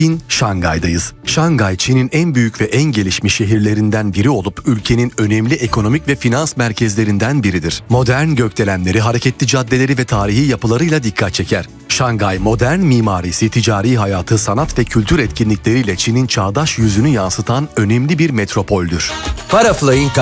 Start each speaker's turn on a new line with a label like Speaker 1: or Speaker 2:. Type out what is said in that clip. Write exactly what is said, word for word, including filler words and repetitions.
Speaker 1: Çin, Şangay'dayız. Şangay, Çin'in en büyük ve en gelişmiş şehirlerinden biri olup ülkenin önemli ekonomik ve finans merkezlerinden biridir. Modern gökdelenleri, hareketli caddeleri ve tarihi yapılarıyla dikkat çeker. Şangay, modern mimarisi, ticari hayatı, sanat ve kültür etkinlikleriyle Çin'in çağdaş yüzünü yansıtan önemli bir metropoldür.
Speaker 2: Paraflying